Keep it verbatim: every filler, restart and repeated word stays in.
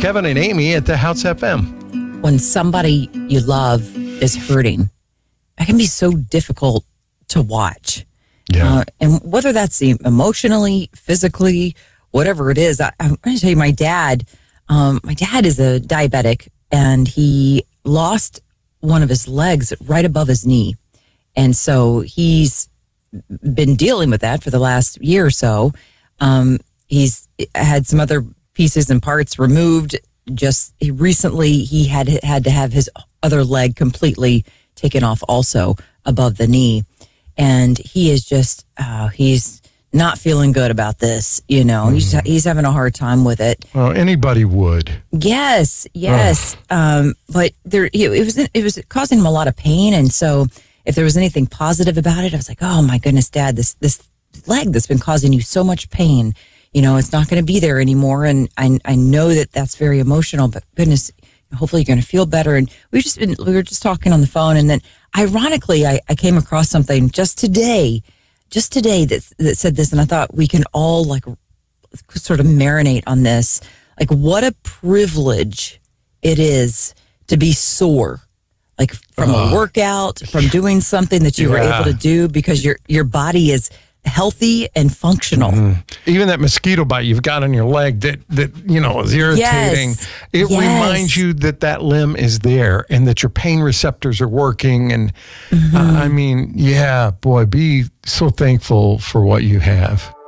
Kevin and Amy at the House F M. When somebody you love is hurting, it can be so difficult to watch. Yeah. Uh, and whether that's emotionally, physically, whatever it is, I, I'm going to tell you, my dad, um, my dad is a diabetic, and he lost one of his legs right above his knee. And so he's been dealing with that for the last year or so. Um, he's had some other pieces and parts removed. Just he recently, he had had to have his other leg completely taken off also above the knee. And he is just, uh, he's not feeling good about this. You know, mm. he's, he's having a hard time with it. Well, anybody would. Yes, yes. Um, but there, it was, it was causing him a lot of pain. And so if there was anything positive about it, I was like, oh my goodness, Dad, this, this leg that's been causing you so much pain, you know, it's not going to be there anymore. And I, I know that that's very emotional, but goodness, hopefully you're going to feel better. And we've just been, we were just talking on the phone, and then ironically, I, I came across something just today, just today that, that said this. And I thought we can all like sort of marinate on this. Like, what a privilege it is to be sore, like from uh, a workout, from doing something that you yeah. were able to do because your, your body is healthy and functional. Mm-hmm. Even that mosquito bite you've got on your leg that, that you know, is irritating. Yes. It yes. reminds you that that limb is there and that your pain receptors are working. And mm-hmm. uh, I mean, yeah, boy, be so thankful for what you have.